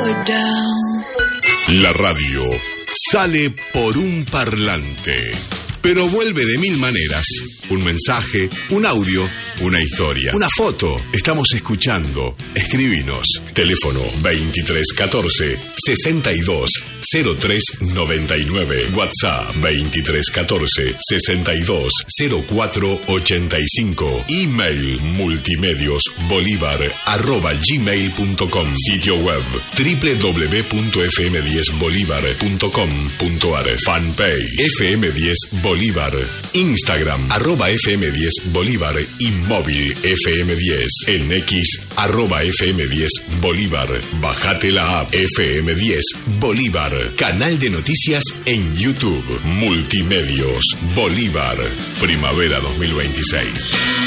La radio sale por un parlante, pero vuelve de mil maneras. Un mensaje, un audio, una historia, una foto. Estamos escuchando. Escribinos. Teléfono 2314 62 03 99. WhatsApp 2314 62 04 85. Email multimediosbolivar@gmail.com. Sitio web www.fm10bolivar.com.ar. Fanpage FM10 Bolívar. Instagram @FM10 Bolívar y móvil FM10. En X @FM10 Bolívar. Bajate la app FM10 Bolívar. Canal de noticias en YouTube. Multimedios Bolívar. Primavera 2026.